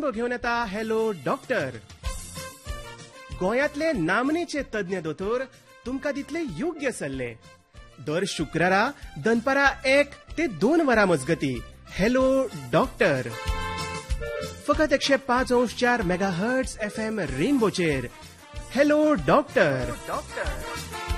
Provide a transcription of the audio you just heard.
Rainbow घेऊन येता hello doctor. गोंयांतले नामनेचे तज्ञ दोतोर तुमकां दितले योग्य सल्ले. दर शुक्रारा दनपारा 1 ते 2 वरां मजगती हॅलो डॉक्टर. फकत 105.4 मेगाहर्ट्झ FM रेनबोचेर हॅलो डॉक्टर.